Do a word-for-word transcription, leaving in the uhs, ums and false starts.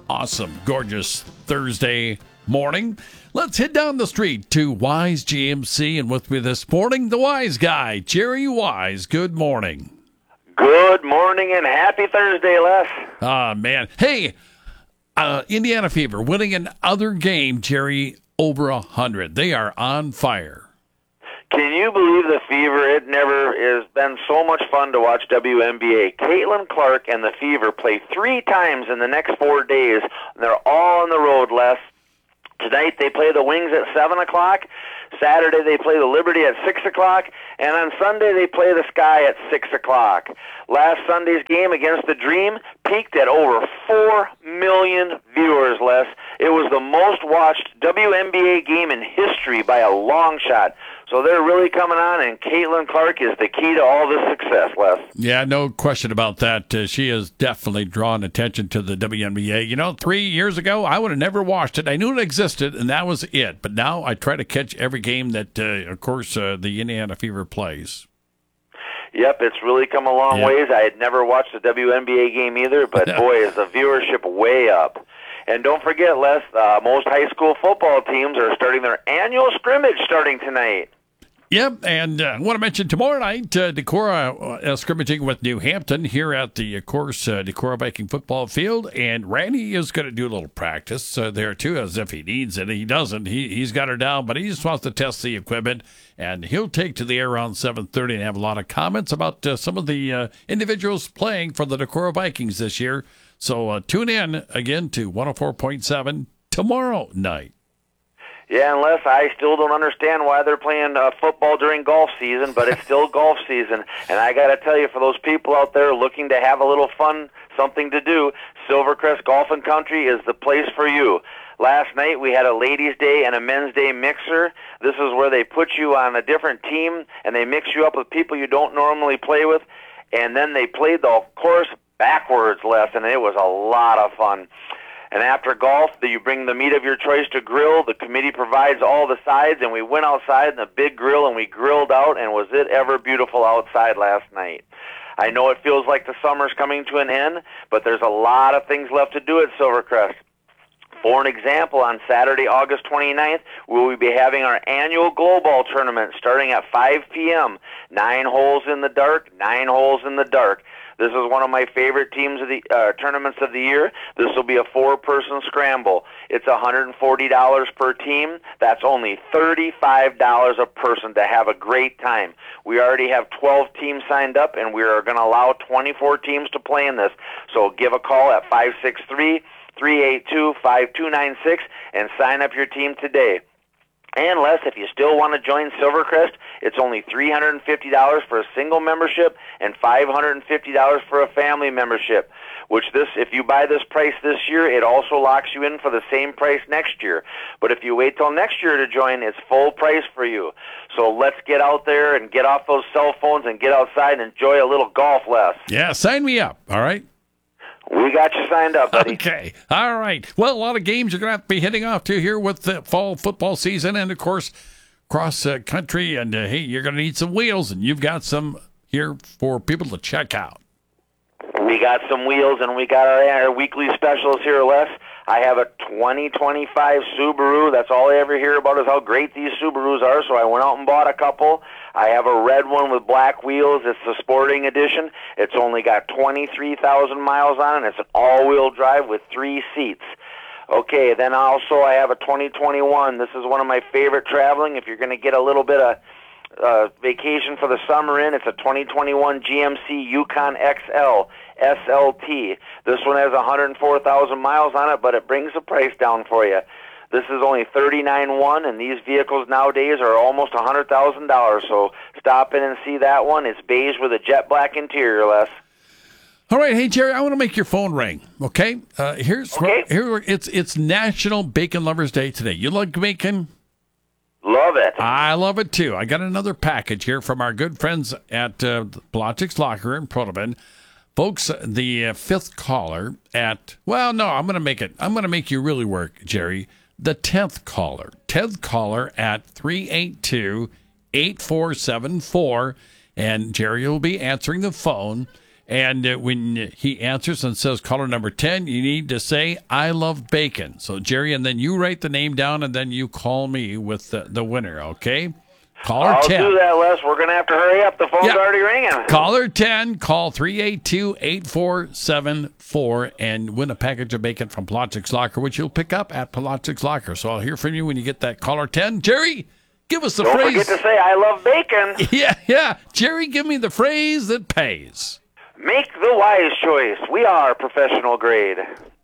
awesome, gorgeous Thursday morning. Let's head down the street to Wise G M C, and with me this morning, the Wise Guy, Jerry Wise. Good morning. Good morning and happy Thursday, Les. Ah, man. Hey, uh, Indiana Fever winning another game, Jerry, over a hundred. They are on fire. Can you believe the Fever? It never has been so much fun to watch W N B A. Caitlin Clark and the Fever play three times in the next four days. They're all on the road, Les. Tonight they play the Wings at seven o'clock. Saturday they play the Liberty at six o'clock. And on Sunday they play the Sky at six o'clock. Last Sunday's game against the Dream peaked at over four million viewers, Les. It was the most watched W N B A game in history by a long shot. So they're really coming on, and Caitlin Clark is the key to all this success, Les. Yeah, no question about that. Uh, she has definitely drawn attention to the W N B A. You know, three years ago, I would have never watched it. I knew it existed, and that was it. But now I try to catch every game that, uh, of course, uh, the Indiana Fever plays. Yep, it's really come a long yep. ways. I had never watched a W N B A game either, but boy, is the viewership way up. And don't forget, Les, uh, most high school football teams are starting their annual scrimmage starting tonight. Yep, and uh, I want to mention tomorrow night, uh, Decorah uh, scrimmaging with New Hampton here at the, of course, uh, Decorah Viking football field, and Randy is going to do a little practice uh, there, too, as if he needs it. He doesn't. He, he's got her down, but he just wants to test the equipment, and he'll take to the air around seven thirty and have a lot of comments about uh, some of the uh, individuals playing for the Decorah Vikings this year. So uh, tune in, again, to one oh four point seven tomorrow night. Yeah, unless I still don't understand why they're playing uh, football during golf season, but it's still golf season. And I got to tell you, for those people out there looking to have a little fun, something to do, Silvercrest Golf and Country is the place for you. Last night we had a ladies' day and a men's day mixer. This is where they put you on a different team, and they mix you up with people you don't normally play with. And then they played the course backwards, Les, and it was a lot of fun. And after golf, you bring the meat of your choice to grill. The committee provides all the sides, and we went outside in the big grill, and we grilled out, and was it ever beautiful outside last night. I know it feels like the summer's coming to an end, but there's a lot of things left to do at Silvercrest. For an example, on Saturday, August twenty-ninth, we will be having our annual Glow Ball tournament starting at five p.m. Nine holes in the dark, nine holes in the dark. This is one of my favorite teams of the uh, tournaments of the year. This will be a four-person scramble. It's one hundred forty dollars per team. That's only thirty-five dollars a person to have a great time. We already have twelve teams signed up, and we are going to allow twenty-four teams to play in this. So give a call at five six three, three eight two, five two nine six and sign up your team today. And Les, if you still want to join Silvercrest, it's only three hundred fifty dollars for a single membership and five hundred fifty dollars for a family membership, which this, if you buy this price this year, it also locks you in for the same price next year. But if you wait till next year to join, it's full price for you. So let's get out there and get off those cell phones and get outside and enjoy a little golf, Les. Yeah, sign me up, all right? We got you signed up, buddy. Okay. All right. Well, a lot of games you're going to have to be hitting off to here with the fall football season and, of course, cross uh, country. And, uh, hey, you're going to need some wheels, and you've got some here for people to check out. We got some wheels, and we got our, our weekly specials here, Les. I have a twenty twenty-five Subaru. That's all I ever hear about is how great these Subarus are, so I went out and bought a couple. I have a red one with black wheels. It's the Sporting Edition. It's only got twenty-three thousand miles on it. It's an all-wheel drive with three seats. Okay, then also I have a twenty twenty-one. This is one of my favorite traveling. If you're going to get a little bit of uh, vacation for the summer in, it's a twenty twenty-one G M C Yukon X L S L T. This one has one hundred four thousand miles on it, but it brings the price down for you. This is only thirty-nine thousand one, and these vehicles nowadays are almost one hundred thousand dollars. So stop in and see that one. It's beige with a jet black interior, Les. All right, hey Jerry, I want to make your phone ring. Okay, uh, here's okay. here. It's it's National Bacon Lovers Day today. You like bacon? Love it. I love it too. I got another package here from our good friends at uh, Blotchick's Locker in Protoman. Folks, the uh, fifth caller at, well, no, I'm going to make it, I'm going to make you really work, Jerry. The tenth caller, tenth caller at three eight two, eight four seven four, and Jerry will be answering the phone, And uh, when he answers and says caller number ten, you need to say, I love bacon. So, Jerry, and then you write the name down, and then you call me with the, the winner, okay? Caller I'll ten. do that, Les. We're going to have to hurry up. The phone's Yeah. already ringing. Caller ten, call three eight two, eight four seven four and win a package of bacon from Polochik's Locker, which you'll pick up at Polochik's Locker. So I'll hear from you when you get that caller ten. Jerry, give us the Don't phrase. forget to say, I love bacon. Yeah, yeah. Jerry, give me the phrase that pays. Make the wise choice. We are professional grade.